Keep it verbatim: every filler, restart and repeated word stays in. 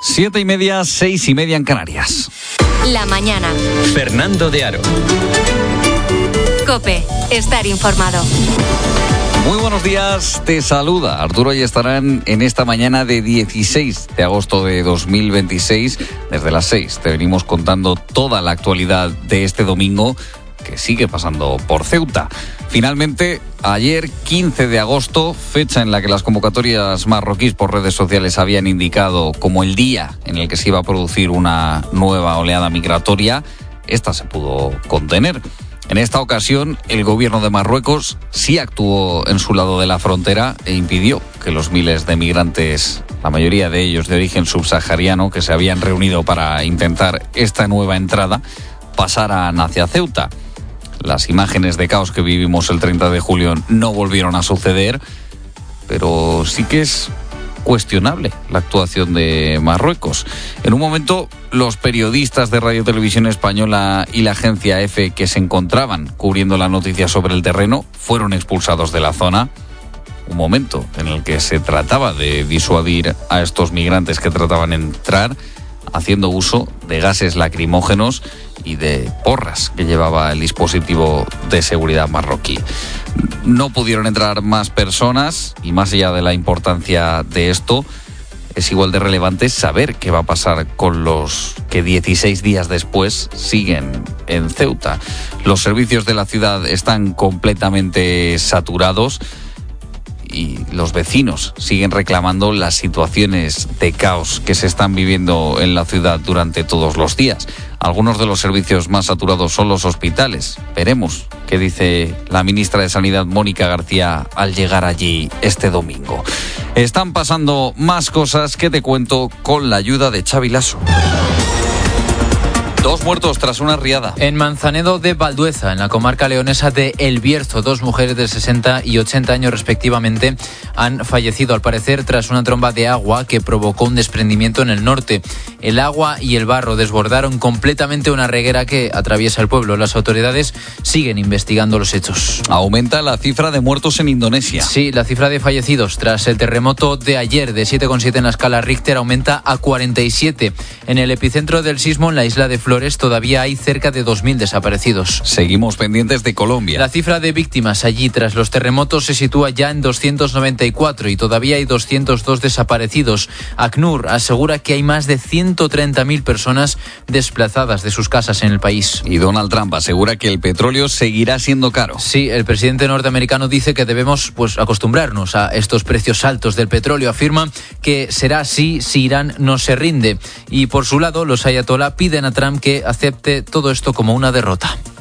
Siete y media, seis y media en Canarias. La mañana. Fernando de Aro. COPE. Estar informado. Muy buenos días, te saluda Arturo y estarán en esta mañana de dieciséis de agosto de dos mil veintiséis. Desde las seis te venimos contando toda la actualidad de este domingo que sigue pasando por Ceuta. Finalmente, ayer quince de agosto, fecha en la que las convocatorias marroquíes por redes sociales habían indicado como el día en el que se iba a producir una nueva oleada migratoria, esta se pudo contener. En esta ocasión, el gobierno de Marruecos sí actuó en su lado de la frontera e impidió que los miles de migrantes, la mayoría de ellos de origen subsahariano, que se habían reunido para intentar esta nueva entrada, pasaran hacia Ceuta. Las imágenes de caos que vivimos el treinta de julio no volvieron a suceder, pero sí que es cuestionable la actuación de Marruecos. En un momento, los periodistas de Radio Televisión Española y la agencia EFE que se encontraban cubriendo la noticia sobre el terreno fueron expulsados de la zona. Un momento en el que se trataba de disuadir a estos migrantes que trataban de entrar, haciendo uso de gases lacrimógenos y de porras que llevaba el dispositivo de seguridad marroquí. No pudieron entrar más personas y más allá de la importancia de esto, es igual de relevante saber qué va a pasar con los que dieciséis días después siguen en Ceuta. Los servicios de la ciudad están completamente saturados y los vecinos siguen reclamando las situaciones de caos que se están viviendo en la ciudad durante todos los días. Algunos de los servicios más saturados son los hospitales. Veremos qué dice la ministra de Sanidad, Mónica García, al llegar allí este domingo. Están pasando más cosas que te cuento con la ayuda de Xavi Lasso. Dos muertos tras una riada. En Manzanedo de Valdueza, en la comarca leonesa de El Bierzo, dos mujeres de sesenta y ochenta años respectivamente han fallecido, al parecer, tras una tromba de agua que provocó un desprendimiento en el norte. El agua y el barro desbordaron completamente una reguera que atraviesa el pueblo. Las autoridades siguen investigando los hechos. Aumenta la cifra de muertos en Indonesia. Sí, la cifra de fallecidos tras el terremoto de ayer de siete coma siete en la escala Richter aumenta a cuarenta y siete. En el epicentro del sismo, en la isla de Flores, todavía hay cerca de dos mil desaparecidos. Seguimos pendientes de Colombia. La cifra de víctimas allí tras los terremotos se sitúa ya en doscientos noventa y cuatro y todavía hay doscientos dos desaparecidos. ACNUR asegura que hay más de ciento treinta mil personas desplazadas de sus casas en el país. Y Donald Trump asegura que el petróleo seguirá siendo caro. Sí, el presidente norteamericano dice que debemos pues acostumbrarnos a estos precios altos del petróleo. Afirma que será así si Irán no se rinde. Y por su lado, los ayatolá piden a Trump que acepte todo esto como una derrota.